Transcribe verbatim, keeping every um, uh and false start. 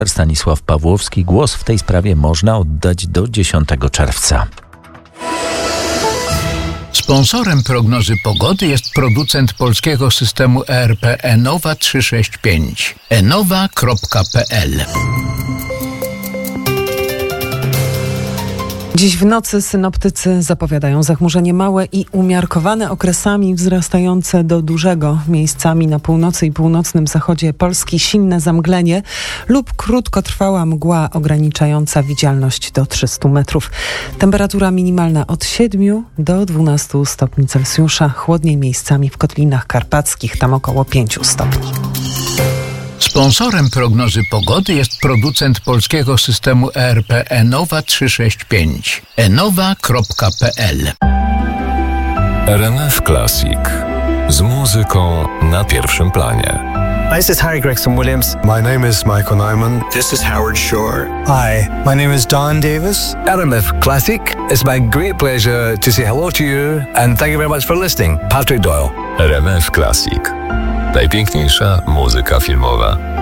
Stanisław Pawłowski. Głos w tej sprawie można oddać do dziesiątego czerwca. Sponsorem prognozy pogody jest producent polskiego systemu E R P Enowa trzysta sześćdziesiąt pięć. enowa kropka p l. Dziś w nocy synoptycy zapowiadają zachmurzenie małe i umiarkowane, okresami wzrastające do dużego. Miejscami na północy i północnym zachodzie Polski silne zamglenie lub krótkotrwała mgła ograniczająca widzialność do trzystu metrów. Temperatura minimalna od siedmiu do dwunastu stopni Celsjusza. Chłodniej miejscami w Kotlinach Karpackich, tam około pięciu stopni. Sponsorem prognozy pogody jest producent polskiego systemu E R P Enowa trzysta sześćdziesiąt pięć. enowa kropka p l. R M F Classic. Z muzyką na pierwszym planie. Hi, this is Harry Gregson Williams. My name is Michael Nyman. This is Howard Shore. Hi, my name is Don Davis. R M F Classic. It's my great pleasure to say hello to you and thank you very much for listening. Patrick Doyle. R M F Classic. Najpiękniejsza muzyka filmowa.